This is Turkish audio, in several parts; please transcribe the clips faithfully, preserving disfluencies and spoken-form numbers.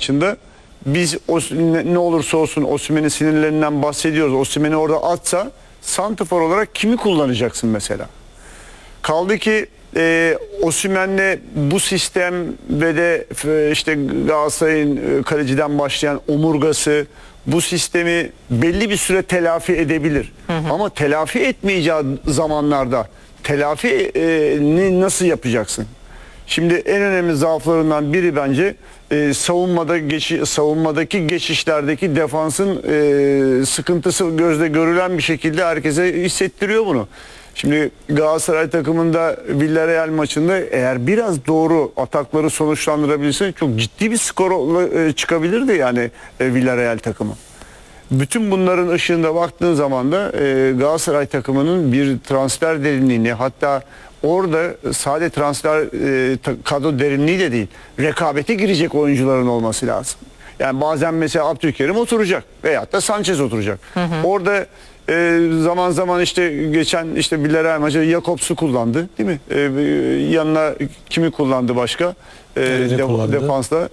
maçında biz o, ne, ne olursa olsun Osimhen'in sinirlerinden bahsediyoruz. Osimhen'i orada atsa santrafor olarak kimi kullanacaksın mesela? Kaldı ki e, Osimhen'le bu sistem ve de e, işte Galatasaray'ın e, kaleciden başlayan omurgası bu sistemi belli bir süre telafi edebilir. Hı hı. Ama telafi etmeyeceği zamanlarda telafini nasıl yapacaksın? Şimdi en önemli zaaflarından biri bence e, savunmada geçi, savunmadaki geçişlerdeki defansın e, sıkıntısı gözle görülen bir şekilde herkese hissettiriyor bunu. Şimdi Galatasaray takımında Villarreal maçında eğer biraz doğru atakları sonuçlandırabilirse çok ciddi bir skor e, çıkabilirdi yani e, Villarreal takımı. Bütün bunların ışığında baktığın zaman da e, Galatasaray takımının bir transfer derinliğini, hatta orada sadece transfer e, kadro derinliği de değil, rekabete girecek oyuncuların olması lazım. Yani bazen mesela Abdülkerim oturacak veyahut da Sanchez oturacak. Hı hı. Orada e, zaman zaman işte geçen işte Villarreal maçı Jakobs'u kullandı, değil mi? E, yanına kimi kullandı başka? E, de, defansta.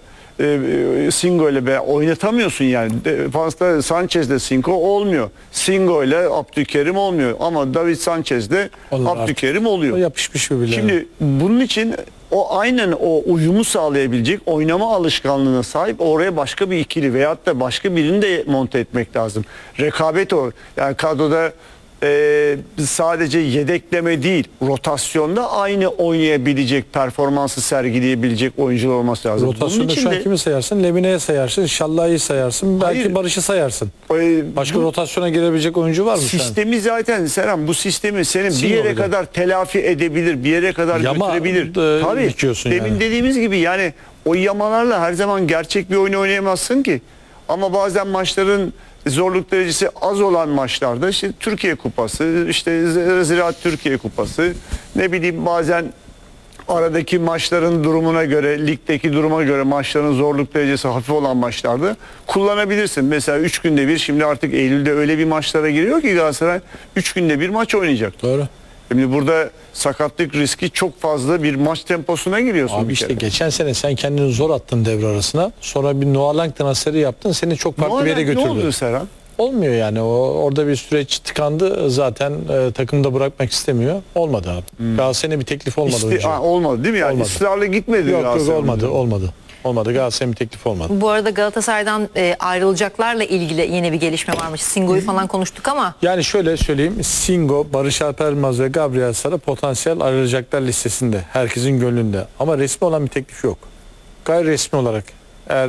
E, Singo ile be oynatamıyorsun yani. Defansta Sanchez'de Singo olmuyor. Singo ile Abdülkerim olmuyor. Ama David Sanchez'de Abdülkerim oluyor. O yapışmış bir bile. Şimdi bunun için o aynen o uyumu sağlayabilecek oynama alışkanlığına sahip oraya başka bir ikili veyahut da başka birini de monte etmek lazım. Rekabet o. Yani kadroda Ee, sadece yedekleme değil, rotasyonda aynı oynayabilecek, performansı sergileyebilecek oyuncular olması lazım. Rotasyonda şu an kimi sayarsın? Lemine'ye sayarsın, Şallah'ı sayarsın, belki hayır, Barış'ı sayarsın. E, Başka bu, rotasyona girebilecek oyuncu var mı? Sistemi sen? Zaten Serhan, bu sistemi senin Singo bir yere bile kadar telafi edebilir, bir yere kadar Yama götürebilir. Tabii. Demin yani. dediğimiz gibi yani o yamalarla her zaman gerçek bir oyun oynayamazsın ki. Ama bazen maçların zorluk derecesi az olan maçlarda işte Türkiye Kupası, işte Ziraat Türkiye Kupası, ne bileyim bazen aradaki maçların durumuna göre, ligdeki duruma göre maçların zorluk derecesi hafif olan maçlarda kullanabilirsin. Mesela üç günde bir, şimdi artık Eylül'de öyle bir maçlara giriyor ki Galatasaray üç günde bir maç oynayacak. Doğru. Şimdi burada sakatlık riski çok fazla, bir maç temposuna giriyorsun. Abi işte kere. Geçen sene sen kendini zor attın devre arasına. Sonra bir Noah Lang transferi yaptın. Seni çok farklı Noah bir yere götürdü. Ne oldu Serhan? Olmuyor yani. O, orada bir süreç tıkandı. Zaten e, takımda bırakmak istemiyor. Olmadı abi. Hmm. Galatasaray'ın bir teklif olmadı. İsti ha, olmadı değil mi? Yani olmadı. Israrla gitmedi. Yok yok olmadı. Olmadı. Olmadı. Galatasaray'ın bir teklif olmadı. Bu arada Galatasaray'dan e, ayrılacaklarla ilgili yeni bir gelişme varmış. Singo'yu falan konuştuk ama. Yani şöyle söyleyeyim. Singo, Barış Alper Yılmaz ve Gabriel Sara potansiyel ayrılacaklar listesinde. Herkesin gönlünde. Ama resmi olan bir teklif yok. Gayri resmi olarak eğer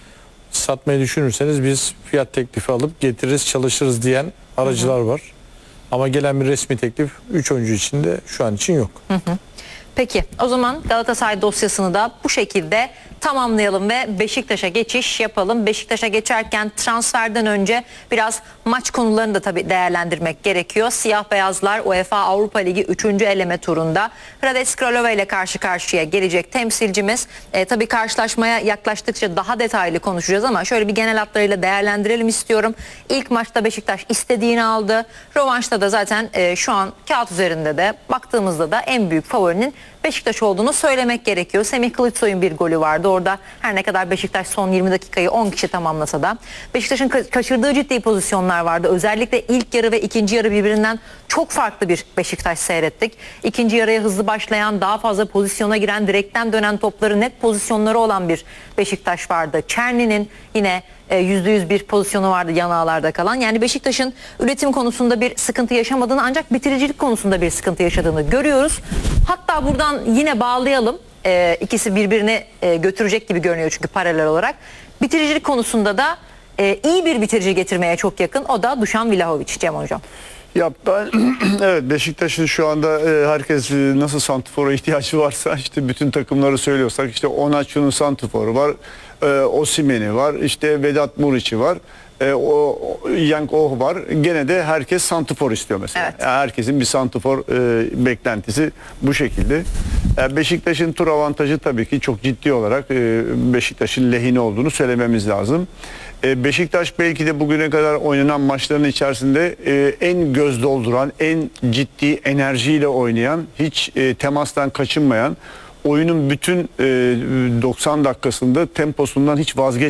satmayı düşünürseniz biz fiyat teklifi alıp getiririz, çalışırız diyen aracılar hı hı. var. Ama gelen bir resmi teklif üç oyuncu için de şu an için yok. Hı hı. Peki o zaman Galatasaray dosyasını da bu şekilde tamamlayalım ve Beşiktaş'a geçiş yapalım. Beşiktaş'a geçerken transferden önce biraz maç konularını da tabii değerlendirmek gerekiyor. Siyah beyazlar UEFA Avrupa Ligi üçüncü eleme turunda Hradec Kralova ile karşı karşıya gelecek temsilcimiz. E, tabii karşılaşmaya yaklaştıkça daha detaylı konuşacağız ama şöyle bir genel hatlarıyla değerlendirelim istiyorum. İlk maçta Beşiktaş istediğini aldı. Rövanşta da zaten e, şu an kağıt üzerinde de baktığımızda da en büyük favorinin Beşiktaş olduğunu söylemek gerekiyor. Semih Kılıçsoy'un bir golü vardı. Orada her ne kadar Beşiktaş son yirmi dakikayı on kişi tamamlasa da Beşiktaş'ın kaçırdığı ciddi pozisyonlar vardı. Özellikle ilk yarı ve ikinci yarı birbirinden çok farklı bir Beşiktaş seyrettik. İkinci yarıya hızlı başlayan, daha fazla pozisyona giren, direkten dönen topları net pozisyonları olan bir Beşiktaş vardı. Çerni'nin yine yüzde yüz bir pozisyonu vardı yan ağlarda kalan. Yani Beşiktaş'ın üretim konusunda bir sıkıntı yaşamadığını, ancak bitiricilik konusunda bir sıkıntı yaşadığını görüyoruz. Hatta buradan yine bağlayalım. E, ikisi birbirini e, götürecek gibi görünüyor çünkü paralel olarak. Bitiricilik konusunda da e, iyi bir bitirici getirmeye çok yakın. O da Dušan Vlahović, Cem Hocam. Ya ben evet, Beşiktaş'ın şu anda e, herkes e, nasıl santrfora ihtiyacı varsa işte bütün takımları söylüyorsak işte Onaçu'nun santrforu var, e, Osimhen'i var, işte Vedat Muriç'i var, e, o Yank Oh var. Gene de herkes santrfor istiyor mesela. Evet. Yani herkesin bir santrfor e, beklentisi bu şekilde. Yani Beşiktaş'ın tur avantajı tabii ki çok ciddi olarak e, Beşiktaş'ın lehine olduğunu söylememiz lazım. Beşiktaş belki de bugüne kadar oynanan maçların içerisinde en göz dolduran, en ciddi enerjiyle oynayan, hiç temastan kaçınmayan, oyunun bütün doksan dakikasında temposundan hiç vazgeçmeyen